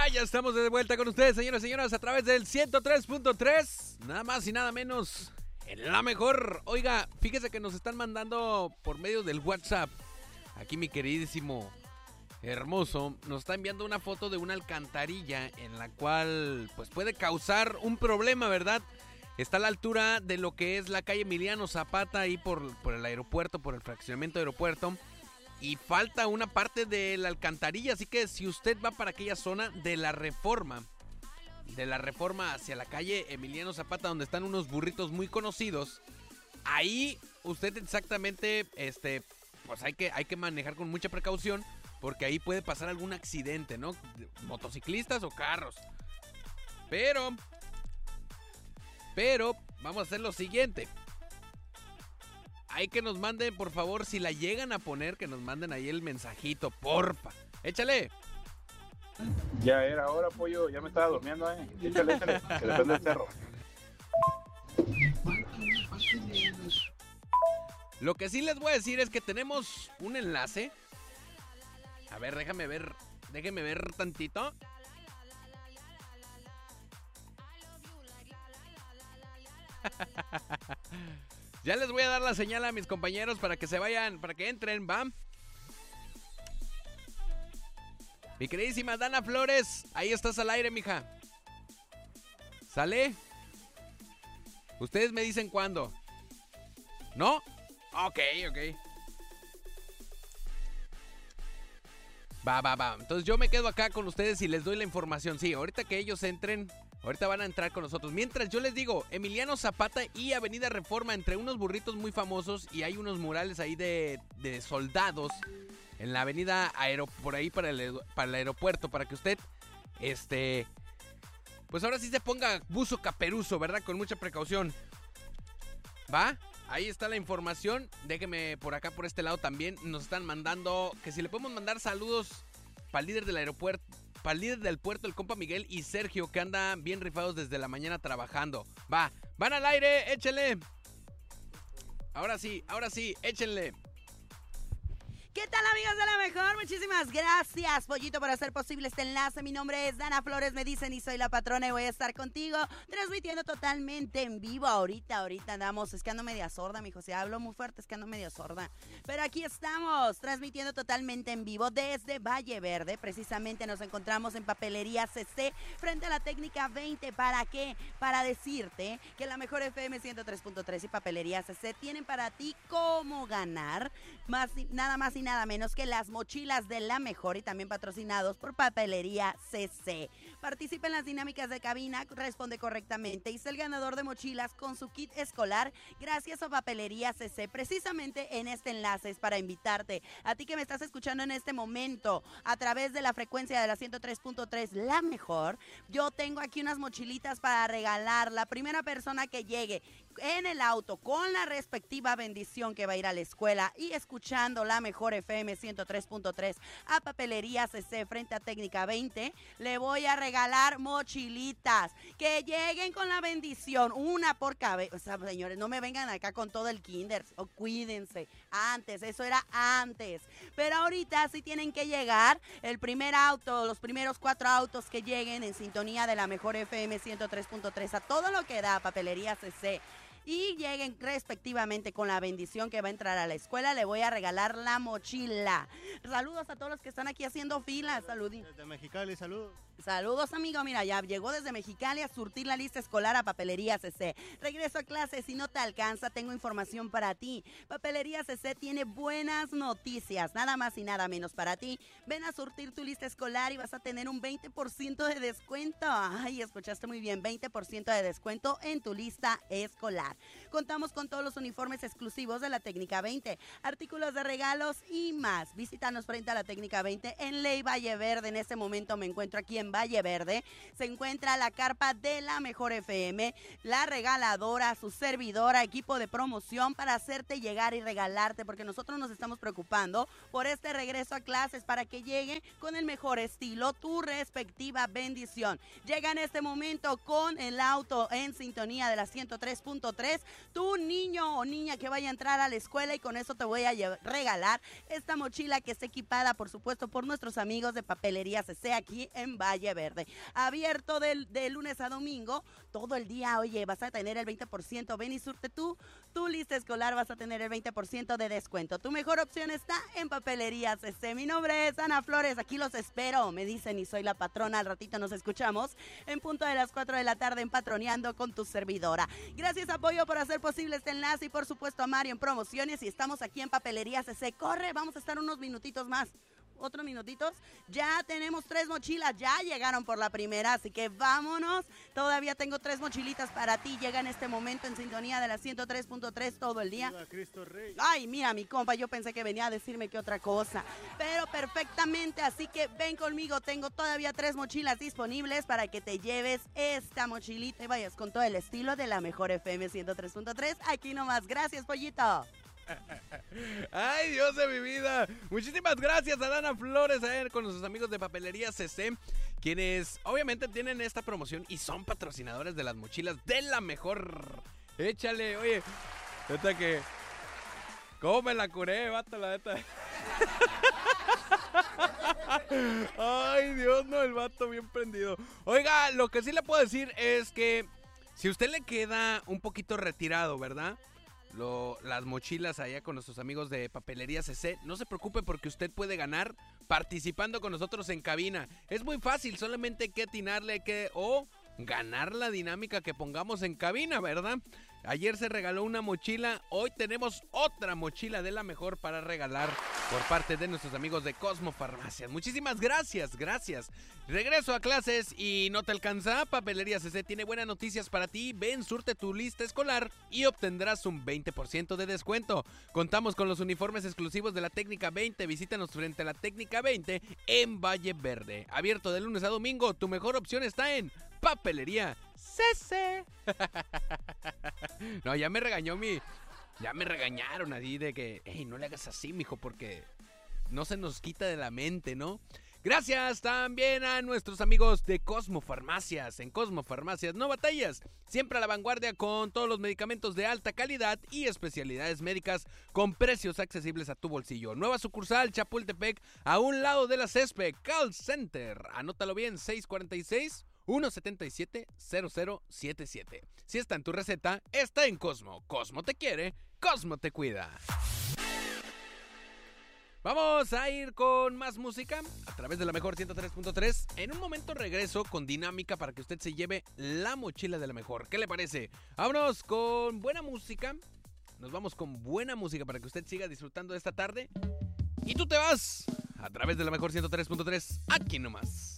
Ya estamos de vuelta con ustedes, señoras y señoras, a través del 103.3, nada más y nada menos, en la mejor. Oiga, fíjese que nos están mandando por medio del WhatsApp, aquí mi queridísimo hermoso, nos está enviando una foto de una alcantarilla en la cual pues puede causar un problema, ¿verdad? Está a la altura de lo que es la calle Emiliano Zapata, ahí por el aeropuerto, por el fraccionamiento aeropuerto. Y falta una parte de la alcantarilla, así que si usted va para aquella zona de la Reforma hacia la calle Emiliano Zapata, donde están unos burritos muy conocidos, ahí usted exactamente, pues hay que manejar con mucha precaución, porque ahí puede pasar algún accidente, ¿no? Motociclistas o carros. Pero vamos a hacer lo siguiente. Hay que nos manden, por favor, si la llegan a poner, que nos manden ahí el mensajito, porfa. Échale. Ya era hora, pollo, ya me estaba durmiendo, Échale, que depende del cerro. Lo que sí les voy a decir es que tenemos un enlace. A ver, déjeme ver tantito. Ya les voy a dar la señal a mis compañeros para que se vayan, para que entren, ¿va? Mi queridísima Dana Flores, ahí estás al aire, mija. ¿Sale? Ustedes me dicen cuándo. ¿No? Ok. Va. Entonces yo me quedo acá con ustedes y les doy la información. Sí, ahorita que ellos entren, ahorita van a entrar con nosotros. Mientras yo les digo, Emiliano Zapata y Avenida Reforma, entre unos burritos muy famosos, y hay unos murales ahí de soldados en la avenida por ahí para el aeropuerto, para que usted, pues ahora sí se ponga buzo caperuzo, ¿verdad? Con mucha precaución. ¿Va? Ahí está la información. Déjeme por acá, por este lado también. Nos están mandando que si le podemos mandar saludos para el líder del aeropuerto, para el líder del puerto, el compa Miguel y Sergio, que andan bien rifados desde la mañana trabajando. Va, van al aire, échenle. Ahora sí, échenle. ¿Qué tal, amigos de la mejor? Muchísimas gracias, Pollito, por hacer posible este enlace. Mi nombre es Dana Flores, me dicen, y soy la patrona y voy a estar contigo transmitiendo totalmente en vivo. Ahorita andamos, es que ando media sorda, mijo. Si hablo muy fuerte es que ando media sorda. Pero aquí estamos, transmitiendo totalmente en vivo desde Valle Verde. Precisamente nos encontramos en Papelería CC, frente a la Técnica 20. ¿Para qué? Para decirte que la mejor FM 103.3 y Papelería CC tienen para ti cómo ganar nada más y nada menos que las mochilas de la mejor, y también patrocinados por Papelería CC. Participa en las dinámicas de cabina, responde correctamente y sé el ganador de mochilas con su kit escolar gracias a Papelería CC. Precisamente en este enlace es para invitarte a ti que me estás escuchando en este momento a través de la frecuencia de la 103.3, la mejor. Yo tengo aquí unas mochilitas para regalar. La primera persona que llegue en el auto con la respectiva bendición, que va a ir a la escuela y escuchando la mejor FM 103.3 a Papelería CC frente a Técnica 20, le voy a regalar mochilitas. Que lleguen con la bendición, una por cabeza. O sea, señores, no me vengan acá con todo el kinder, o cuídense. Antes, eso era antes. Pero ahorita sí tienen que llegar el primer auto, los primeros 4 autos que lleguen en sintonía de la mejor FM 103.3 a todo lo que da Papelería CC, y lleguen respectivamente con la bendición que va a entrar a la escuela, le voy a regalar la mochila. Saludos a todos los que están aquí haciendo filas. Saludos. Desde Mexicali, saludos. Saludos, amigo. Mira, ya llegó desde Mexicali a surtir la lista escolar a Papelería CC. Regreso a clase. Si no te alcanza, tengo información para ti. Papelería CC tiene buenas noticias, nada más y nada menos para ti. Ven a surtir tu lista escolar y vas a tener un 20% de descuento. Ay, escuchaste muy bien, 20% de descuento en tu lista escolar. Contamos con todos los uniformes exclusivos de la Técnica 20, artículos de regalos y más. Visítanos frente a la Técnica 20 en Ley Valle Verde. En este momento me encuentro aquí en Valle Verde. Se encuentra la carpa de la mejor FM, la regaladora, su servidora, equipo de promoción para hacerte llegar y regalarte, porque nosotros nos estamos preocupando por este regreso a clases para que llegue con el mejor estilo tu respectiva bendición. Llega en este momento con el auto en sintonía de la 103.3 103, tu niño o niña que vaya a entrar a la escuela, y con eso te voy a regalar esta mochila que está equipada, por supuesto, por nuestros amigos de Papelería CC aquí en Valle Verde. Abierto de lunes a domingo, todo el día. Oye, vas a tener el 20%. Ven y surte tu lista escolar, vas a tener el 20% de descuento. Tu mejor opción está en Papelería CC. Mi nombre es Ana Flores, aquí los espero. Me dicen y soy la patrona. Al ratito nos escuchamos en punto de las 4 de la tarde en Patroneando con tu servidora. Gracias, Apoyo, por hacer posible este enlace, y por supuesto a Mario en Promociones. Y estamos aquí en Papelería CC. Corre, vamos a estar unos minutitos más. Otros minutitos, ya tenemos 3 mochilas, ya llegaron por la primera, así que vámonos. Todavía tengo 3 mochilitas para ti. Llega en este momento en sintonía de la 103.3 todo el día. Viva Cristo Rey. Ay, mira, mi compa, yo pensé que venía a decirme que otra cosa, pero perfectamente, así que ven conmigo. Tengo todavía 3 mochilas disponibles para que te lleves esta mochilita y vayas con todo el estilo de la mejor FM 103.3. Aquí nomás, gracias, Pollito. Ay, Dios de mi vida. Muchísimas gracias a Dana Flores, con nuestros amigos de Papelería CC, quienes obviamente tienen esta promoción y son patrocinadores de las mochilas de la mejor. Échale, oye, neta que... ¿Cómo me la curé, vato, la neta? Ay, Dios, no, el vato bien prendido. Oiga, lo que sí le puedo decir es que si a usted le queda un poquito retirado, ¿verdad?, las mochilas allá con nuestros amigos de Papelería CC, no se preocupe, porque usted puede ganar participando con nosotros en cabina. Es muy fácil, solamente hay que atinarle o ganar la dinámica que pongamos en cabina, ¿verdad? Ayer se regaló una mochila, hoy tenemos otra mochila de la mejor para regalar por parte de nuestros amigos de Cosmo Farmacias. Muchísimas gracias, gracias. Regreso a clases y no te alcanza. Papelería CC tiene buenas noticias para ti. Ven, surte tu lista escolar y obtendrás un 20% de descuento. Contamos con los uniformes exclusivos de la Técnica 20. Visítanos frente a la Técnica 20 en Valle Verde. Abierto de lunes a domingo. Tu mejor opción está en Papelería CC. No, ya me regañaron así de que, hey, no le hagas así, mijo, porque no se nos quita de la mente, ¿no? Gracias también a nuestros amigos de Cosmo Farmacias. En Cosmo Farmacias no batallas, siempre a la vanguardia con todos los medicamentos de alta calidad y especialidades médicas con precios accesibles a tu bolsillo. Nueva sucursal Chapultepec, a un lado de la CESPE. Call Center, anótalo bien, 646-177-0077. Si está en tu receta, está en Cosmo. Cosmo te quiere, Cosmo te cuida. Vamos a ir con más música a través de la mejor 103.3. En un momento regreso con dinámica para que usted se lleve la mochila de la mejor. ¿Qué le parece? Vámonos con buena música. Nos vamos con buena música para que usted siga disfrutando de esta tarde. Y tú te vas a través de la mejor 103.3. Aquí nomás.